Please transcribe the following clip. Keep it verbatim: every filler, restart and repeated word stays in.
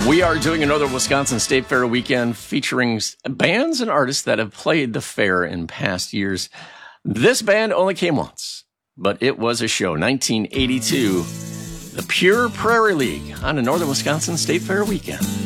We are doing another Wisconsin State Fair weekend featuring bands and artists that have played the fair in past years. This band only came once, but it was a show. nineteen eighty-two, the Pure Prairie League on a Northern Wisconsin State Fair weekend.